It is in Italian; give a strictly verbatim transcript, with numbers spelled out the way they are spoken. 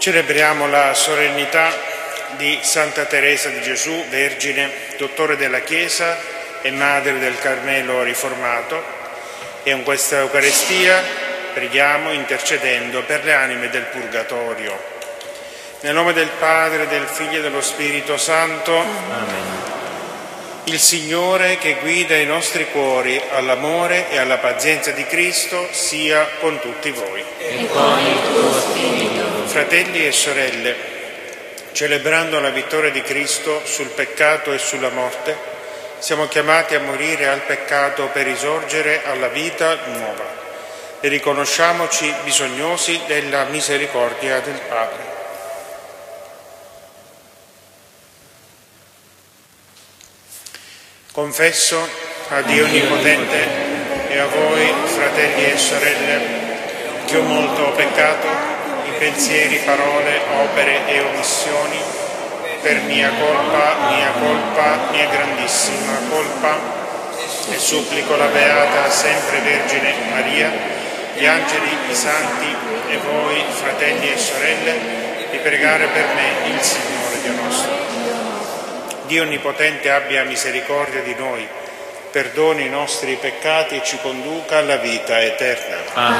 Celebriamo la solennità di Santa Teresa di Gesù, Vergine, dottore della Chiesa e madre del Carmelo riformato, e in questa Eucaristia preghiamo intercedendo per le anime del Purgatorio. Nel nome del Padre, del Figlio e dello Spirito Santo. Amen. Il Signore, che guida i nostri cuori all'amore e alla pazienza di Cristo, sia con tutti voi. E con il tuo spirito. Fratelli e sorelle, celebrando la vittoria di Cristo sul peccato e sulla morte, siamo chiamati a morire al peccato per risorgere alla vita nuova e riconosciamoci bisognosi della misericordia del Padre. Confesso a Dio Onnipotente e a voi, fratelli e sorelle, che ho molto peccato in pensieri, parole, opere e omissioni, per mia colpa, mia colpa, mia grandissima colpa, e supplico la Beata sempre Vergine Maria, gli angeli, i santi e voi, fratelli e sorelle, di pregare per me il Signore Dio nostro. Dio Onnipotente abbia misericordia di noi, perdoni i nostri peccati e ci conduca alla vita eterna. Amen.